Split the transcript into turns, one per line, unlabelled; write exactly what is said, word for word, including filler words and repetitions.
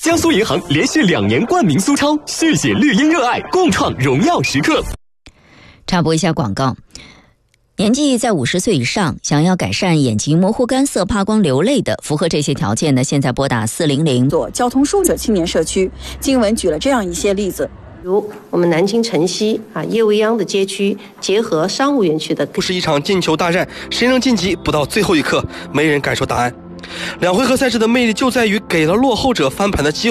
江苏银行连续两年冠名苏超，续写绿茵热爱，共创荣耀时刻。
插播一下广告。年纪在五十岁以上，想要改善眼睛模糊、干涩、怕光、流泪的，符合这些条件的，现在拨打四零零。
做交通疏者青年社区，经文举了这样一些例子，
如我们南京城西啊叶未央的街区，结合商务园区的，
不是一场进球大战，谁能晋级不到最后一刻，没人敢说答案。两回合赛制的魅力就在于给了落后者翻盘的机会。